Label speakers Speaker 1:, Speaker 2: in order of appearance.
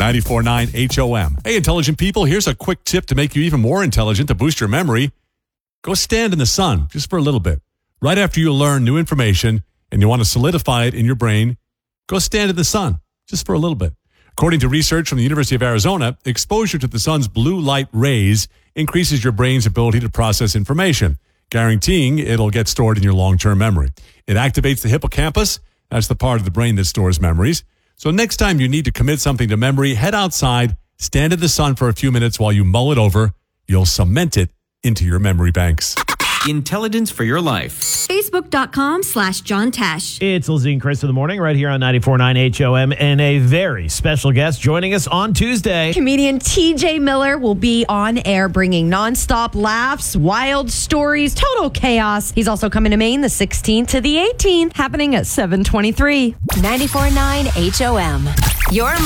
Speaker 1: 94.9 HOM. Hey, intelligent people, here's a quick tip to make you even more intelligent to boost your memory. Go stand in the sun just for a little bit. Right after you learn new information and you want to solidify it in your brain, go stand in the sun just for a little bit. According to research from the University of Arizona, exposure to the sun's blue light rays increases your brain's ability to process information, guaranteeing it'll get stored in your long-term memory. It activates the hippocampus. That's the part of the brain that stores memories. So next time you need to commit something to memory, head outside, stand in the sun for a few minutes while you mull it over. You'll cement it into your memory banks.
Speaker 2: Intelligence for your life.
Speaker 3: Facebook.com/John Tesh.
Speaker 4: It's Lizzie and Chris in the morning right here on 94.9 HOM, and a very special guest joining us on Tuesday.
Speaker 5: Comedian TJ Miller will be on air bringing nonstop laughs, wild stories, total chaos. He's also coming to Maine the 16th to the 18th, happening at 7:23.
Speaker 3: 94.9 HOM. Your